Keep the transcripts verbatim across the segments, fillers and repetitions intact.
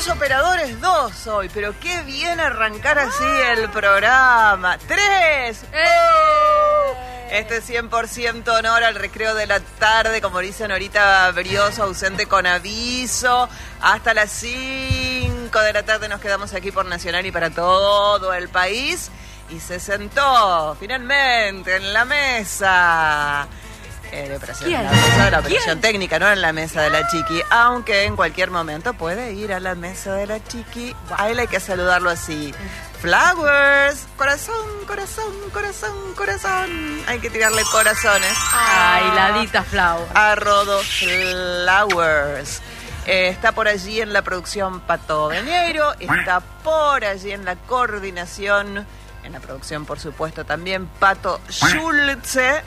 dos operadores, dos hoy, pero qué bien arrancar así el programa. ¡Tres! ¡Oh! Este cien por ciento honor al recreo de la tarde, como dice Norita Brioso, ausente con aviso. Hasta las cinco de la tarde nos quedamos aquí por Nacional y para todo el país. Y se sentó finalmente en la mesa. Eh, de operación, la mesa de la operación técnica, no en la mesa de la Chiqui, aunque en cualquier momento puede ir a la mesa de la Chiqui. A él hay que saludarlo así. Flowers, corazón, corazón, corazón, corazón. Hay que tirarle corazones. Ay, ladita Flowers. A Rodo Flowers. Eh, está por allí en la producción Pato Beñeiro, está por allí en la coordinación, en la producción por supuesto también Pato Schulze.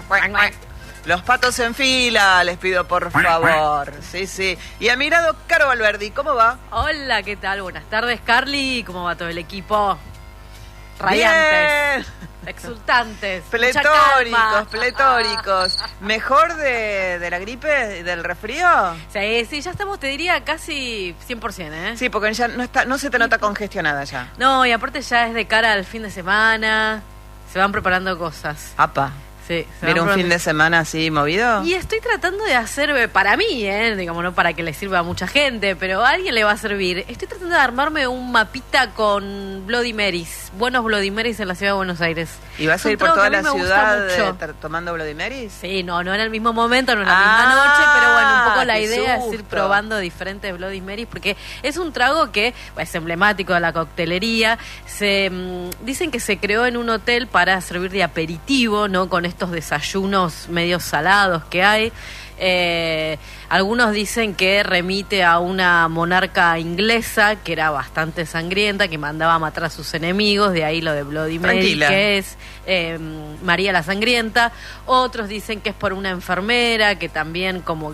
Los patos en fila, les pido por favor. Sí, sí. Y a mi lado, Caro Valverdi, ¿cómo va? Hola, ¿qué tal? Buenas tardes, Carly. ¿Cómo va todo el equipo? Radiantes. Bien. Exultantes. Pletóricos, pletóricos. ¿Mejor de, de la gripe, del resfrío? Sí, sí, ya estamos, te diría, casi cien por ciento, ¿eh? Sí, porque ya no, está, no se te nota congestionada ya. No, y aparte ya es de cara al fin de semana. Se van preparando cosas. Apa. Sí, ¿Ver un fin de semana así movido? Y estoy tratando de hacer, para mí, eh, digamos, no para que le sirva a mucha gente, pero a alguien le va a servir. Estoy tratando de armarme un mapita con Bloody Marys, buenos Bloody Marys en la ciudad de Buenos Aires. ¿Y vas a ir por toda la ciudad eh, tomando Bloody Marys? Sí, no, no en el mismo momento, no en la ah, misma noche, pero bueno, un poco la idea susto. es ir probando diferentes Bloody Marys, porque es un trago que pues, es emblemático de la coctelería. Se mmm, dicen que se creó en un hotel para servir de aperitivo, ¿no? Con estos desayunos medio salados que hay. Eh, algunos dicen que remite a una monarca inglesa que era bastante sangrienta, que mandaba a matar a sus enemigos, de ahí lo de Bloody Mary, que es eh, María la Sangrienta. Otros dicen que es por una enfermera que también como